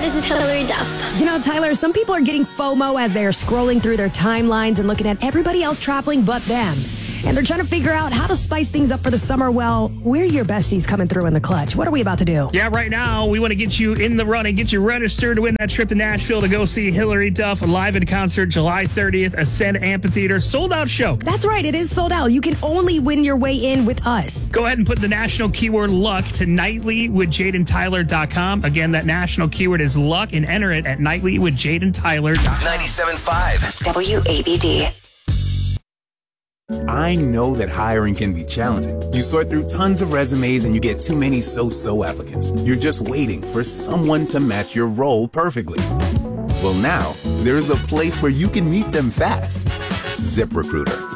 this is Hillary Duff. You know, Tyler, some people are getting FOMO as they are scrolling through their timelines and looking at everybody else traveling but them. And they're trying to figure out how to spice things up for the summer. Well, we're your besties coming through in the clutch. What are we about to do? Yeah, right now, we want to get you in the running, get you registered to win that trip to Nashville to go see Hillary Duff live in concert July 30th, Ascend Amphitheater, sold-out show. That's right. It is sold out. You can only win your way in with us. Go ahead and put the national keyword luck to nightlywithjadentyler.com. Again, that national keyword is luck, and enter it at nightlywithjadentyler.com. 97.5 WABD. I know that hiring can be challenging. You sort through tons of resumes and you get too many so-so applicants. You're just waiting for someone to match your role perfectly. Well, now, there's a place where you can meet them fast. ZipRecruiter.